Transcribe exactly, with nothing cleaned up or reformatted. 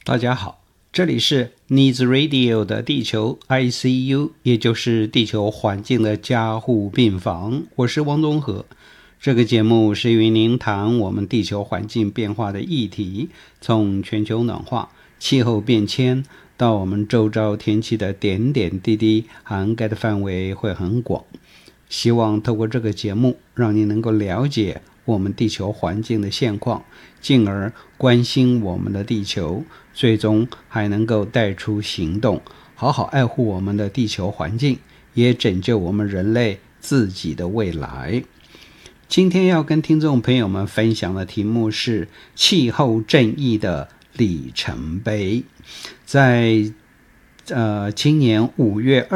大家好，这里是 Needs Radio 的地球 I C U， 也就是地球环境的加护病房。我是汪东和。这个节目是与您谈我们地球环境变化的议题，从全球暖化、气候变迁到我们周遭天气的点点滴滴，涵盖的范围会很广。希望透过这个节目，让你能够了解我们地球环境的现况，进而关心我们的地球，最终还能够带出行动，好好爱护我们的地球环境，也拯救我们人类自己的未来。今天要跟听众朋友们分享的题目是气候正义的里程碑。在呃，今年五月